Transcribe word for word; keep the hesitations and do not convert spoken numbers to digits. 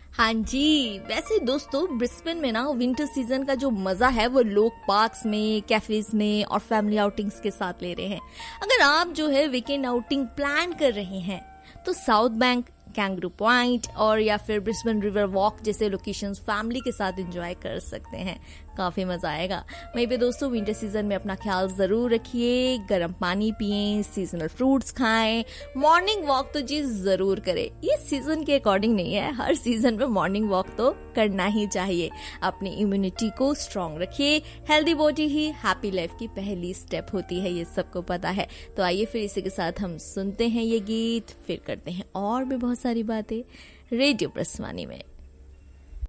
हाँ जी, वैसे दोस्तों ब्रिस्बेन में ना विंटर सीजन का जो मजा है वो लोग पार्क्स में, कैफेज में और फैमिली आउटिंग्स के साथ ले रहे हैं। अगर आप जो है वीकेंड आउटिंग प्लान कर रहे हैं तो साउथ बैंक, कैंगरू पॉइंट और या फिर ब्रिस्बेन रिवर वॉक जैसे लोकेशंस फैमिली के साथ एंजॉय कर सकते हैं। काफी मजा आएगा। वहीं पे दोस्तों विंटर सीजन में अपना ख्याल जरूर रखिए, गर्म पानी पिएं, सीजनल फ्रूट्स खाएं, मॉर्निंग वॉक तो जी जरूर करें। ये सीजन के अकॉर्डिंग नहीं है, हर सीजन में मॉर्निंग वॉक तो करना ही चाहिए। अपनी इम्यूनिटी को स्ट्रांग रखिए। हेल्दी बॉडी ही हैप्पी लाइफ की पहली स्टेप होती है, ये सबको पता है। तो आइए फिर इसी के साथ हम सुनते हैं ये गीत, फिर करते हैं और भी बहुत सारी बातें रेडियो ब्रस्वानी में।